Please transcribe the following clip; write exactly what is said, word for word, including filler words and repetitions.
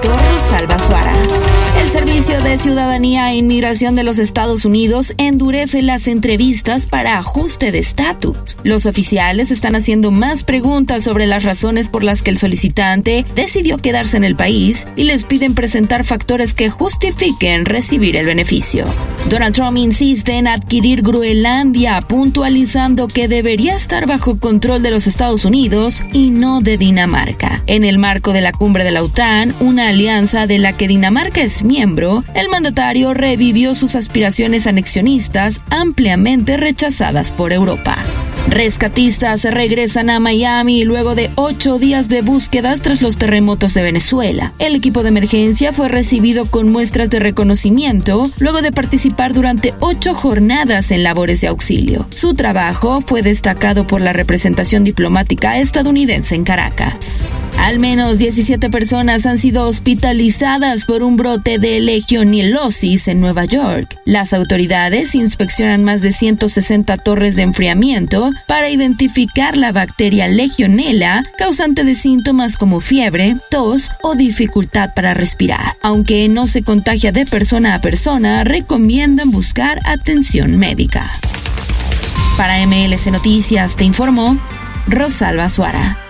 relato Rosalba Suara. El Servicio de Ciudadanía e Inmigración de los Estados Unidos endurece las entrevistas para ajuste de estatus. Los oficiales están haciendo más preguntas sobre las razones por las que el solicitante decidió quedarse en el país y les piden presentar factores que justifiquen recibir el beneficio. Donald Trump insiste en adquirir Groenlandia, puntualizando que debería estar bajo control de los Estados Unidos y no de Dinamarca. En el marco de la cumbre de la OTAN, una alianza de la que Dinamarca es miembro, el mandatario revivió sus aspiraciones anexionistas ampliamente rechazadas por Europa. Rescatistas regresan a Miami luego de ocho días de búsquedas tras los terremotos de Venezuela. El equipo de emergencia fue recibido con muestras de reconocimiento luego de participar durante ocho jornadas en labores de auxilio. Su trabajo fue destacado por la representación diplomática estadounidense en Caracas. Al menos diecisiete personas han sido hospitalizadas por un brote de legionelosis en Nueva York. Las autoridades inspeccionan más de ciento sesenta torres de enfriamiento para identificar la bacteria Legionella, causante de síntomas como fiebre, tos o dificultad para respirar. Aunque no se contagia de persona a persona, recomiendan buscar atención médica. Para M L C Noticias te informó Rosalba Suara.